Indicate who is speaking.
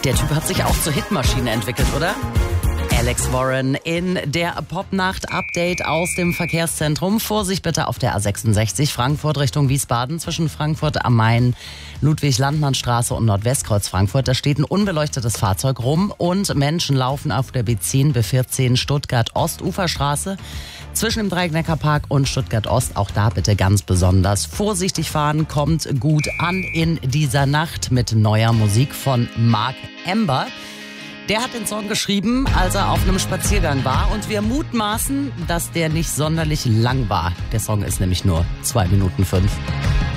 Speaker 1: Der Typ hat sich auch zur Hitmaschine entwickelt, oder? Alex Warren in der Popnacht. Update aus dem Verkehrszentrum. Vorsicht bitte auf der A66 Frankfurt Richtung Wiesbaden zwischen Frankfurt am Main, Ludwig-Landmann-Straße und Nordwestkreuz Frankfurt. Da steht ein unbeleuchtetes Fahrzeug rum und Menschen laufen auf der B10, B14 Stuttgart-Ost-Uferstraße zwischen dem Dreieck-Neckar-Park und Stuttgart-Ost. Auch da bitte ganz besonders vorsichtig fahren. Kommt gut an in dieser Nacht mit neuer Musik von Mark Ember. Der hat den Song geschrieben, als er auf einem Spaziergang war, und wir mutmaßen, dass der nicht sonderlich lang war. Der Song ist nämlich nur 2 Minuten 5.